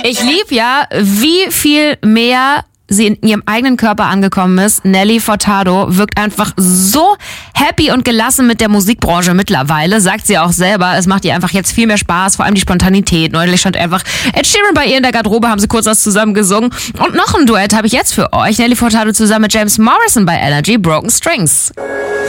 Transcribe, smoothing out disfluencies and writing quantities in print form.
Ich liebe ja, wie viel mehr sie in ihrem eigenen Körper angekommen ist. Nelly Furtado wirkt einfach so happy und gelassen mit der Musikbranche mittlerweile, sagt sie auch selber. Es macht ihr einfach jetzt viel mehr Spaß, vor allem die Spontanität. Neulich stand einfach Ed Sheeran bei ihr in der Garderobe, haben sie kurz was zusammen gesungen. Und noch ein Duett habe ich jetzt für euch. Nelly Furtado zusammen mit James Morrison bei Energy, Broken Strings.